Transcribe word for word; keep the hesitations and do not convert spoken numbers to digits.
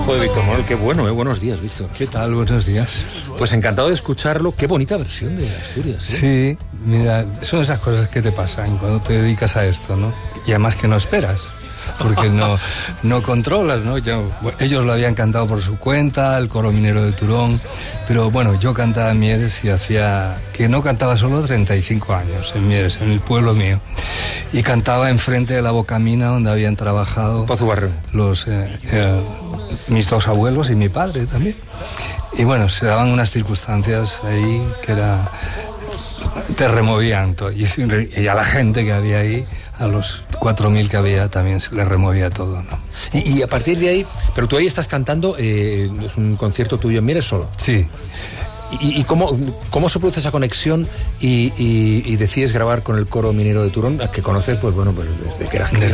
Joder, Víctor Manuel, qué bueno, ¿eh? Buenos días, Víctor. ¿Qué tal? Buenos días. Pues encantado de escucharlo. Qué bonita versión de Asturias, ¿eh? Sí, mira, son esas cosas que te pasan cuando te dedicas a esto, ¿no? Y además que no esperas, porque no, no controlas, ¿no? Yo, ellos lo habían cantado por su cuenta, el Coro Minero de Turón, pero bueno, yo cantaba en Mieres y hacía... que no cantaba solo treinta y cinco años en Mieres, en el pueblo mío, y cantaba enfrente de la Bocamina donde habían trabajado Pozo Barreo. los... Eh, eh, mis dos abuelos y mi padre también. Y bueno, se daban unas circunstancias ahí que era... te removían todo. Y, y a la gente que había ahí, a los cuatro mil que había, también se les removía todo, ¿no? Y, y a partir de ahí... Pero tú ahí estás cantando, eh, es un concierto tuyo en Mieres solo. Sí. ¿Y, y cómo, cómo se produce esa conexión y, y, y decides grabar con el Coro Minero de Turón, que conoces, pues bueno, pues desde que eras